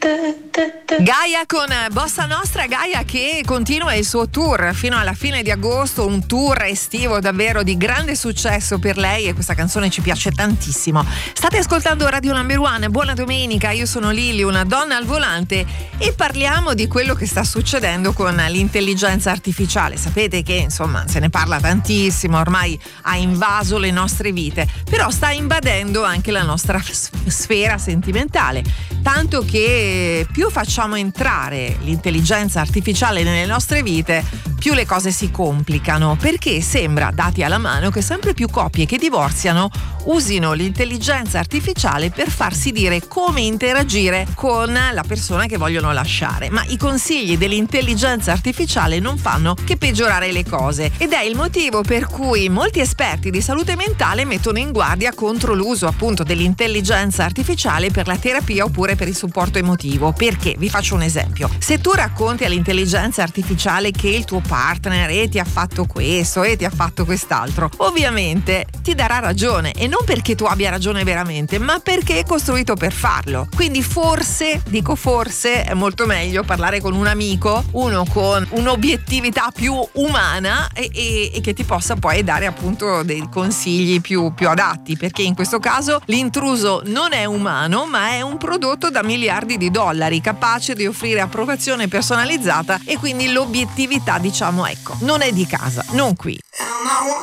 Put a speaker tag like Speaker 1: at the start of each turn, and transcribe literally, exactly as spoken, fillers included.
Speaker 1: Gaia con Bossa Nostra, Gaia che continua il suo tour fino alla fine di agosto, un tour estivo davvero di grande successo per lei e questa canzone ci piace tantissimo. State ascoltando Radio Number One, buona domenica, io sono Lili, una donna al volante e parliamo di quello che sta succedendo con l'intelligenza artificiale. Sapete che insomma se ne parla tantissimo, ormai ha invaso le nostre vite, però sta invadendo anche la nostra sfera sentimentale, tanto che più facciamo entrare l'intelligenza artificiale nelle nostre vite, più le cose si complicano, perché sembra, dati alla mano, che sempre più coppie che divorziano usino l'intelligenza artificiale per farsi dire come interagire con la persona che vogliono lasciare. Ma i consigli dell'intelligenza artificiale non fanno che peggiorare le cose ed è il motivo per cui molti esperti di salute mentale mettono in guardia contro l'uso appunto dell'intelligenza artificiale per la terapia oppure per il supporto emotivo. Perché? Vi faccio un esempio. Se tu racconti all'intelligenza artificiale che il tuo partner e ti ha fatto questo e ti ha fatto quest'altro, ovviamente ti darà ragione, e non perché tu abbia ragione veramente, ma perché è costruito per farlo. Quindi forse, dico forse, è molto meglio parlare con un amico, uno con un'obiettività più umana e, e, e che ti possa poi dare appunto dei consigli più, più adatti, perché in questo caso l'intruso non è umano ma è un prodotto da miliardi di dollari, capace di offrire approvazione personalizzata, e quindi l'obiettività, diciamo, ecco, non è di casa, non qui.